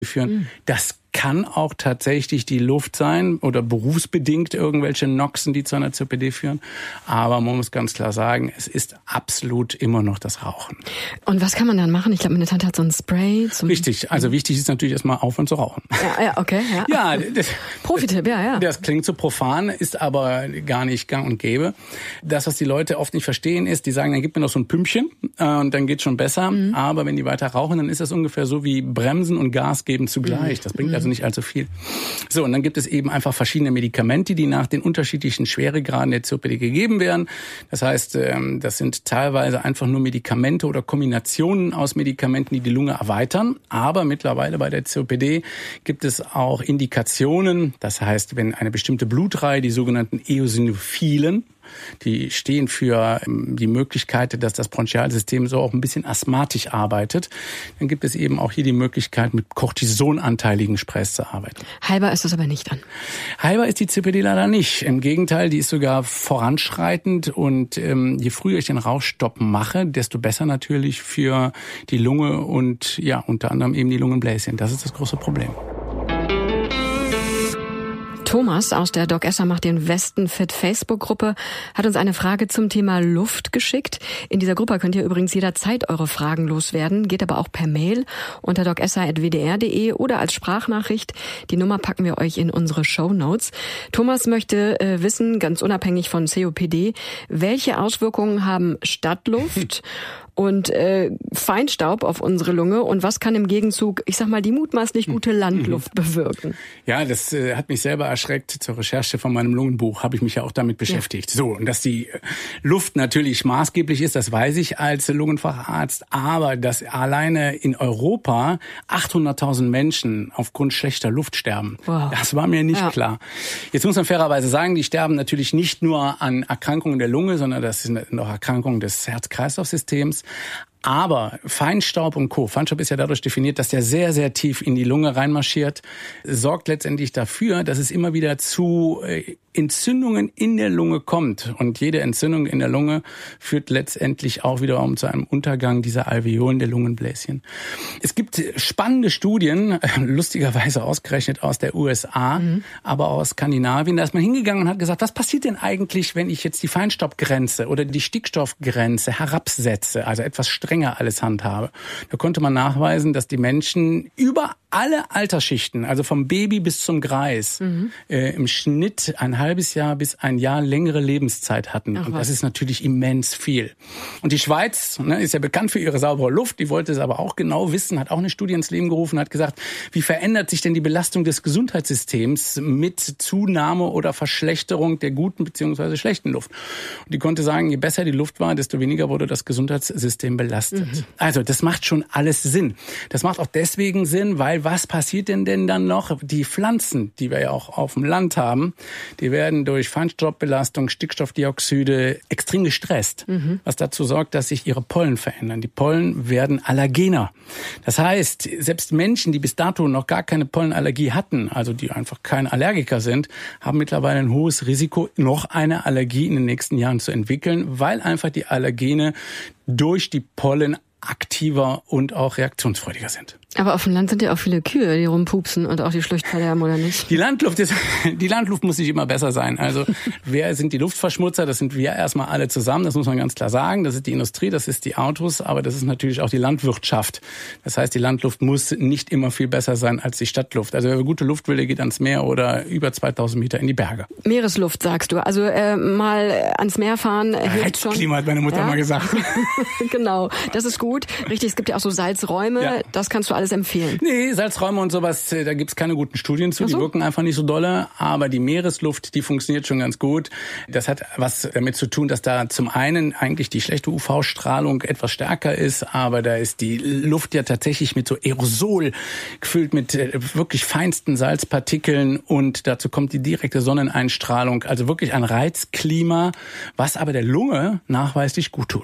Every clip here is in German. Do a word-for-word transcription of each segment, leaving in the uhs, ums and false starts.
führen. Mhm. Das kann auch tatsächlich die Luft sein oder berufsbedingt irgendwelche Noxen, die zu einer C O P D führen. Aber man muss ganz klar sagen, es ist absolut immer noch das Rauchen. Und was kann man dann machen? Ich glaube, meine Tante hat so ein Spray. Zum Richtig. Also wichtig ist natürlich erstmal aufhören zu rauchen. Ja, ja, okay. Ja, ja das, Profi-Tipp, ja, ja. Das klingt so profan, ist aber gar nicht gang und gäbe. Das, was die Leute oft nicht verstehen, ist, die sagen, dann gib mir noch so ein Pümpchen äh, und dann geht's schon besser. Mhm. Aber wenn die weiter rauchen, dann ist das ungefähr so wie Bremsen und Gas geben zugleich. Das bringt mhm. also nicht allzu viel. So, und dann gibt es eben einfach verschiedene Medikamente, die nach den unterschiedlichen Schweregraden der C O P D gegeben werden. Das heißt, das sind teilweise einfach nur Medikamente oder Kombinationen aus Medikamenten, die die Lunge erweitern. Aber mittlerweile bei der C O P D gibt es auch Indikationen. Das heißt, wenn eine bestimmte Blutreihe, die sogenannten Eosinophilen, die stehen für die Möglichkeit, dass das Bronchialsystem so auch ein bisschen asthmatisch arbeitet. Dann gibt es eben auch hier die Möglichkeit, mit cortisonanteiligen Sprays zu arbeiten. Heilbar ist das aber nicht dann? Heilbar ist die C O P D leider nicht. Im Gegenteil, die ist sogar voranschreitend. Und ähm, je früher ich den Rauchstopp mache, desto besser natürlich für die Lunge und ja unter anderem eben die Lungenbläschen. Das ist das große Problem. Thomas aus der Doc Esser macht den Westen Fit Facebook-Gruppe hat uns eine Frage zum Thema Luft geschickt. In dieser Gruppe könnt ihr übrigens jederzeit eure Fragen loswerden, geht aber auch per Mail unter doc esser at w d r punkt d e oder als Sprachnachricht. Die Nummer packen wir euch in unsere Shownotes. Thomas möchte äh, wissen, ganz unabhängig von C O P D, welche Auswirkungen haben Stadtluft und äh, Feinstaub auf unsere Lunge und was kann im Gegenzug, ich sag mal, die mutmaßlich gute Landluft bewirken? Ja, das äh, hat mich selber erschreckt. Zur Recherche von meinem Lungenbuch habe ich mich ja auch damit beschäftigt. Ja. So, und dass die Luft natürlich maßgeblich ist, das weiß ich als Lungenfacharzt, aber dass alleine in Europa achthunderttausend Menschen aufgrund schlechter Luft sterben, wow. Das war mir nicht ja. klar. Jetzt muss man fairerweise sagen, die sterben natürlich nicht nur an Erkrankungen der Lunge, sondern das sind noch Erkrankungen des Herz-Kreislauf-Systems. Aber Feinstaub und Co. Feinstaub ist ja dadurch definiert, dass der sehr, sehr tief in die Lunge reinmarschiert, sorgt letztendlich dafür, dass es immer wieder zu äh, Entzündungen in der Lunge kommt. Und jede Entzündung in der Lunge führt letztendlich auch wiederum zu einem Untergang dieser Alveolen der Lungenbläschen. Es gibt spannende Studien, lustigerweise ausgerechnet aus der U S A, mhm. aber aus Skandinavien. Da ist man hingegangen und hat gesagt, was passiert denn eigentlich, wenn ich jetzt die Feinstaubgrenze oder die Stickstoffgrenze herabsetze, also etwas strenger alles handhabe. Da konnte man nachweisen, dass die Menschen über alle Altersschichten, also vom Baby bis zum Greis, mhm. äh, im Schnitt ein halbes Jahr bis ein Jahr längere Lebenszeit hatten. Ach, und das ist natürlich immens viel. Und die Schweiz, ne, ist ja bekannt für ihre saubere Luft, die wollte es aber auch genau wissen, hat auch eine Studie ins Leben gerufen, hat gesagt, wie verändert sich denn die Belastung des Gesundheitssystems mit Zunahme oder Verschlechterung der guten bzw. schlechten Luft. Und die konnte sagen, je besser die Luft war, desto weniger wurde das Gesundheitssystem belastet. Mhm. Also das macht schon alles Sinn. Das macht auch deswegen Sinn, weil was passiert denn denn dann noch? Die Pflanzen, die wir ja auch auf dem Land haben, die werden durch Feinstaubbelastung, Stickstoffdioxide extrem gestresst, mhm. was dazu sorgt, dass sich ihre Pollen verändern. Die Pollen werden allergener. Das heißt, selbst Menschen, die bis dato noch gar keine Pollenallergie hatten, also die einfach kein Allergiker sind, haben mittlerweile ein hohes Risiko, noch eine Allergie in den nächsten Jahren zu entwickeln, weil einfach die Allergene durch die Pollen aktiver und auch reaktionsfreudiger sind. Aber auf dem Land sind ja auch viele Kühe, die rumpupsen und auch die Schlucht verderben, oder nicht? Die Landluft ist, die Landluft muss nicht immer besser sein. Also, wer sind die Luftverschmutzer? Das sind wir erstmal alle zusammen. Das muss man ganz klar sagen. Das ist die Industrie, das ist die Autos, aber das ist natürlich auch die Landwirtschaft. Das heißt, die Landluft muss nicht immer viel besser sein als die Stadtluft. Also, wer gute Luft will, der geht ans Meer oder über zweitausend Meter in die Berge. Meeresluft, sagst du. Also, äh, mal ans Meer fahren, hilft schon. Klima hat meine Mutter ja? mal gesagt. Genau. Das ist gut. Richtig. Es gibt ja auch so Salzräume. Ja. Das kannst du alles empfehlen. Nee, Salzräume und sowas, da gibt's keine guten Studien zu. So. Die wirken einfach nicht so dolle. Aber die Meeresluft, die funktioniert schon ganz gut. Das hat was damit zu tun, dass da zum einen eigentlich die schlechte U V-Strahlung etwas stärker ist. Aber da ist die Luft ja tatsächlich mit so Aerosol gefüllt mit wirklich feinsten Salzpartikeln. Und dazu kommt die direkte Sonneneinstrahlung. Also wirklich ein Reizklima, was aber der Lunge nachweislich gut tut.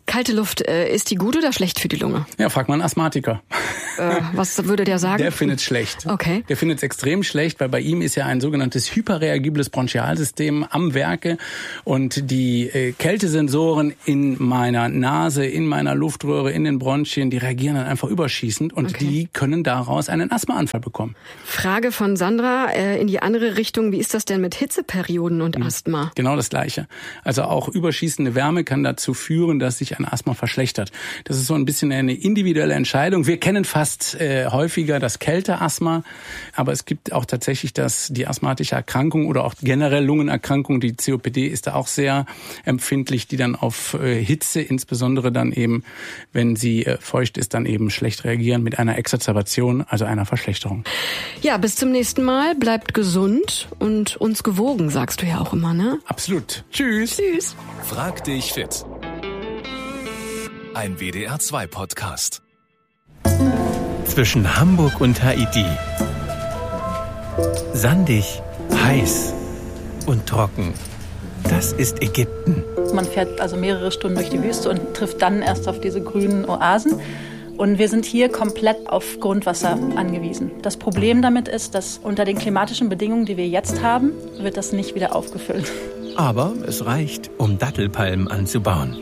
Kalte Luft, äh, ist die gut oder schlecht für die Lunge? Ja, frag mal einen Asthmatiker. Äh, was würde der sagen? Der findet es schlecht. Okay. Der findet es extrem schlecht, weil bei ihm ist ja ein sogenanntes hyperreagibles Bronchialsystem am Werke und die äh, Kältesensoren in meiner Nase, in meiner Luftröhre, in den Bronchien, die reagieren dann einfach überschießend und okay. die können daraus einen Asthmaanfall bekommen. Frage von Sandra äh, in die andere Richtung. Wie ist das denn mit Hitzeperioden und mhm. Asthma? Genau das Gleiche. Also auch überschießende Wärme kann dazu führen, dass sich ein Asthma verschlechtert. Das ist so ein bisschen eine individuelle Entscheidung. Wir kennen fast äh, häufiger das Kälteasthma, aber es gibt auch tatsächlich das, die asthmatische Erkrankung oder auch generell Lungenerkrankung. Die C O P D ist da auch sehr empfindlich, die dann auf äh, Hitze, insbesondere dann eben, wenn sie äh, feucht ist, dann eben schlecht reagieren mit einer Exacerbation, also einer Verschlechterung. Ja, bis zum nächsten Mal. Bleibt gesund und uns gewogen, sagst du ja auch immer, ne? Absolut. Tschüss. Tschüss. Frag dich fit. Ein W D R zwei Podcast. Zwischen Hamburg und Haiti. Sandig, heiß und trocken. Das ist Ägypten. Man fährt also mehrere Stunden durch die Wüste und trifft dann erst auf diese grünen Oasen. Und wir sind hier komplett auf Grundwasser angewiesen. Das Problem damit ist, dass unter den klimatischen Bedingungen, die wir jetzt haben, wird das nicht wieder aufgefüllt. Aber es reicht, um Dattelpalmen anzubauen.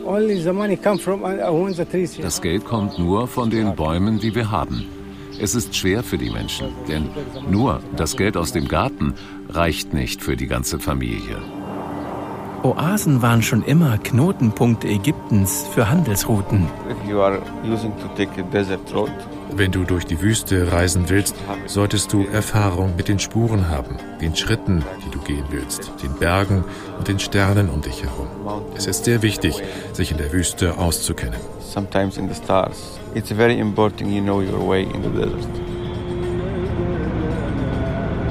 Das Geld kommt nur von den Bäumen, die wir haben. Es ist schwer für die Menschen, denn nur das Geld aus dem Garten reicht nicht für die ganze Familie. Oasen waren schon immer Knotenpunkte Ägyptens für Handelsrouten. Wenn du durch die Wüste reisen willst, solltest du Erfahrung mit den Spuren haben, den Schritten, die du gehen willst, den Bergen und den Sternen um dich herum. Es ist sehr wichtig, sich in der Wüste auszukennen. Sometimes in the stars. It's very important you know your way in the desert.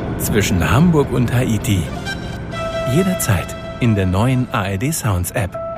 Zwischen Hamburg und Haiti. Jederzeit in der neuen A R D Sounds App.